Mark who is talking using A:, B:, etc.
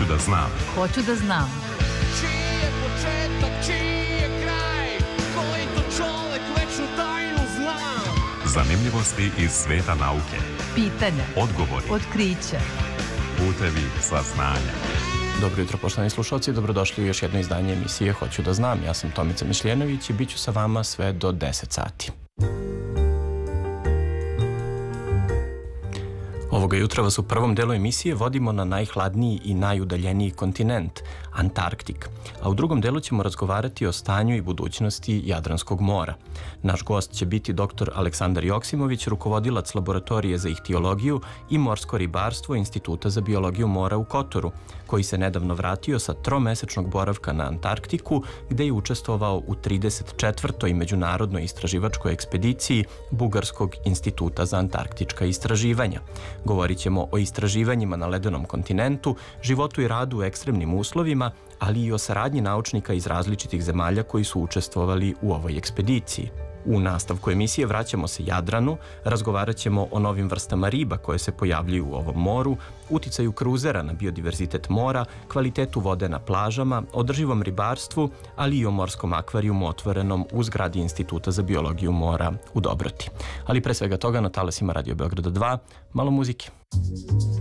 A: Hoću da znam.
B: Hoću da znam.
C: Čiji je početak, čiji je kraj, koji to čovek večnu tajnu zna.
A: Zanimljivosti iz sveta nauke.
B: Pitanja.
A: Odgovori.
B: Otkrića.
A: Putevi saznanja.
D: Dobro jutro, poštovani slušalci, dobrodošli u još jedno izdanje emisije Hoću da znam. Ja sam Tomica Mišljenović i bit ću sa vama sve do 10 sati. Ovoga jutra vas u prvom delu emisije vodimo na najhladniji i najudaljeniji kontinent, Antarktik, a u drugom delu ćemo razgovarati o stanju i budućnosti Jadranskog mora. Naš gost će biti dr. Aleksandar Joksimović, rukovodilac laboratorije za ihtiologiju i morsko ribarstvo Instituta za biologiju mora u Kotoru, koji se nedavno vratio sa 3-mesečnog boravka na Antarktiku, gde je učestvovao u 34. međunarodnoj istraživačkoj ekspediciji Bugarskog instituta za antarktička istraživanja. Govorit ćemo o istraživanjima na ledenom kontinentu, životu i radu u ekstremnim uslovima, ali i o saradnji naučnika iz različitih zemalja koji su učestvovali u ovoj ekspediciji. U nastavku emisije vraćamo se Jadranu, razgovarat ćemo o novim vrstama riba koje se pojavljuju u ovom moru, uticaju kruzera na biodiverzitet mora, kvalitetu vode na plažama, održivom ribarstvu, ali i o morskom akvarijumu otvorenom u zgradi Instituta za biologiju mora u Dobroti. Ali pre svega toga na talasima Radio Beograda 2, malo muzike.